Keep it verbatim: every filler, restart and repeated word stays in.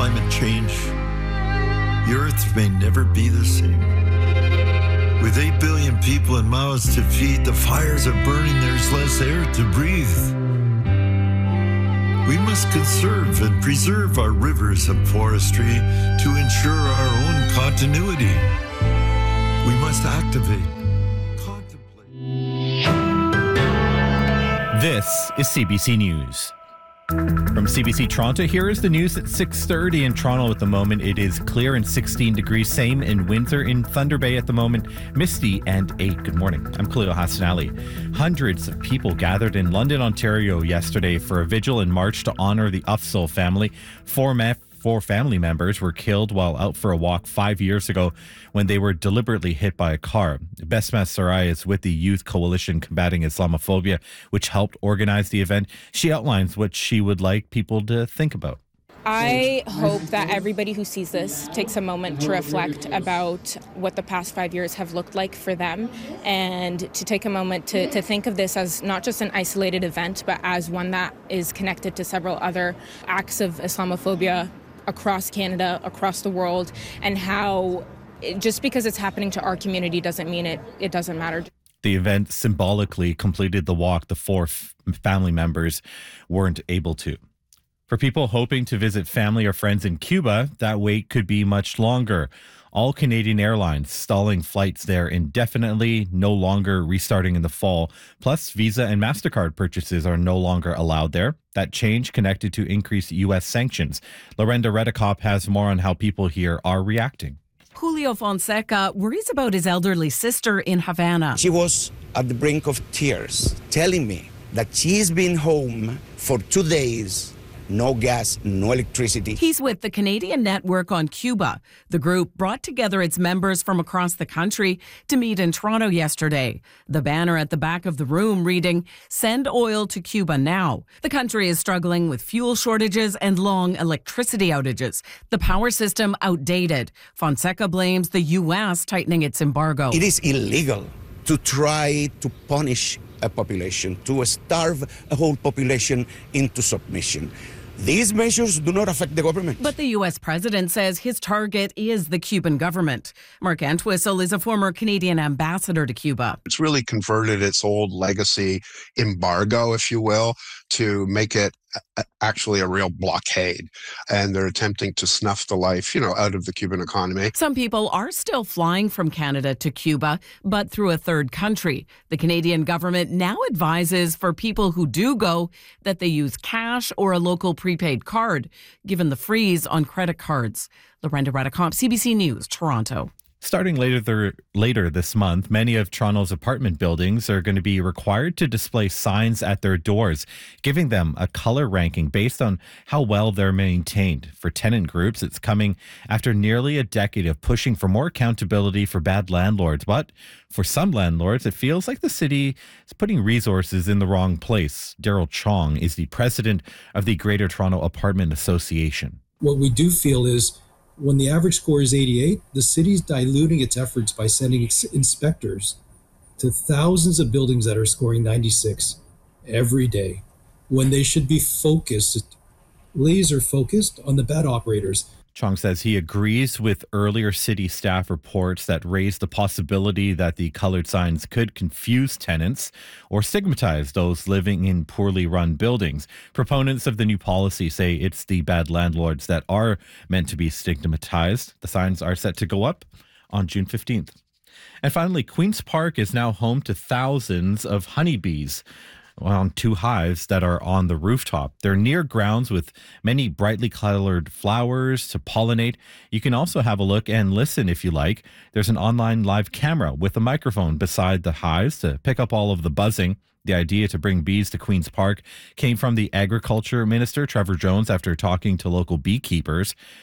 climate change, the Earth may never be the same. With eight billion people and mouths to feed, the fires are burning, there's less air to breathe. We must conserve and preserve our rivers and forestry to ensure our own continuity. We must activate, contemplate. This is C B C News. From C B C Toronto, here is the news at six thirty in Toronto at the moment. It is clear and sixteen degrees. Same in Windsor. In Thunder Bay at the moment, misty and eight. Good morning. I'm Khalil Hassan Ali. Hundreds of people gathered in London, Ontario yesterday for a vigil in March to honour the Ufsul family. Four men Four family members were killed while out for a walk five years ago when they were deliberately hit by a car. Besma Sarai is with the Youth Coalition Combating Islamophobia, which helped organize the event. She outlines what she would like people to think about. I hope that everybody who sees this takes a moment to reflect about what the past five years have looked like for them, and to take a moment to, to think of this as not just an isolated event, but as one that is connected to several other acts of Islamophobia across Canada, across the world, and how it, just because it's happening to our community doesn't mean it, it doesn't matter. The event symbolically completed the walk the four f- family members weren't able to. For people hoping to visit family or friends in Cuba, that wait could be much longer. All Canadian Airlines stalling flights there indefinitely, no longer restarting in the fall. Plus, Visa and MasterCard purchases are no longer allowed there. That change connected to increased U S sanctions. Lorenda Redekop has more on how people here are reacting. Julio Fonseca worries about his elderly sister in Havana. She was at the brink of tears, telling me that she's been home for two days. No gas, no electricity. He's with the Canadian Network on Cuba. The group brought together its members from across the country to meet in Toronto yesterday. The banner at the back of the room reading, "Send oil to Cuba now." The country is struggling with fuel shortages and long electricity outages. The power system outdated. Fonseca blames the U S tightening its embargo. It is illegal to try to punish a population, to starve a whole population into submission. These measures do not affect the government. But the U S president says his target is the Cuban government. Mark Entwistle is a former Canadian ambassador to Cuba. It's really converted its old legacy embargo, if you will, to make it actually a real blockade. And they're attempting to snuff the life, you know, out of the Cuban economy. Some people are still flying from Canada to Cuba, but through a third country. The Canadian government now advises for people who do go that they use cash or a local prepaid card, given the freeze on credit cards. Lorenda Redekop, C B C News, Toronto. Starting later th- later this month, many of Toronto's apartment buildings are going to be required to display signs at their doors, giving them a color ranking based on how well they're maintained. For tenant groups, it's coming after nearly a decade of pushing for more accountability for bad landlords. But for some landlords, it feels like the city is putting resources in the wrong place. Daryl Chong is the president of the Greater Toronto Apartment Association. What we do feel is when the average score is eighty-eight, the city's diluting its efforts by sending ex- inspectors to thousands of buildings that are scoring ninety-six every day, when they should be focused, laser focused on the bad operators. Chong says he agrees with earlier city staff reports that raised the possibility that the colored signs could confuse tenants or stigmatize those living in poorly run buildings. Proponents of the new policy say it's the bad landlords that are meant to be stigmatized. The signs are set to go up on June fifteenth. And finally, Queen's Park is now home to thousands of honeybees on two hives that are on the rooftop. They're near grounds with many brightly colored flowers to pollinate. You can also have a look and listen if you like. There's an online live camera with a microphone beside the hives to pick up all of the buzzing. The idea to bring bees to Queen's Park came from the Agriculture Minister, Trevor Jones, after talking to local beekeepers.